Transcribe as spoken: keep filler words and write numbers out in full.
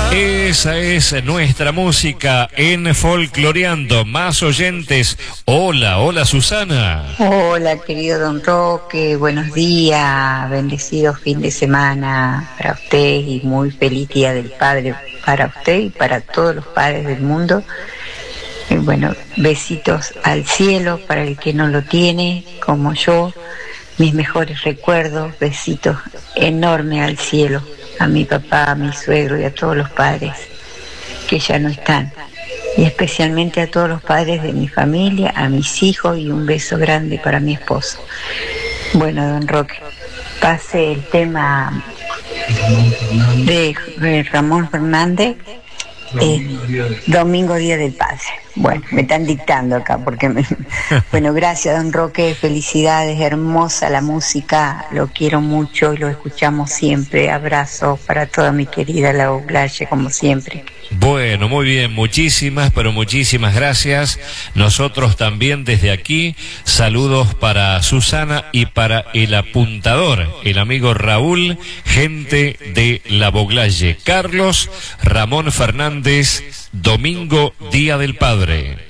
Esa es nuestra música en Folcloreando. Más oyentes. Hola, hola Susana. Hola querido Don Roque, buenos días, bendecido fin de semana para usted y muy feliz Día del Padre para usted y para todos los padres del mundo. Y bueno, besitos al cielo para el que no lo tiene, como yo, mis mejores recuerdos, besitos enormes al cielo, a mi papá, a mi suegro y a todos los padres que ya no están. Y especialmente a todos los padres de mi familia, a mis hijos y un beso grande para mi esposo. Bueno, Don Roque, pase el tema de, de Ramón Fernández, eh, Domingo Día del Padre. Bueno, me están dictando acá porque me... Bueno, gracias Don Roque, felicidades, hermosa la música, lo quiero mucho y lo escuchamos siempre. Abrazos para toda mi querida La Boglaye, como siempre. Bueno, muy bien, muchísimas, pero muchísimas gracias. Nosotros también desde aquí, saludos para Susana y para el apuntador, el amigo Raúl, gente de La Boglaye. Carlos Ramón Fernández, Domingo Día del Padre.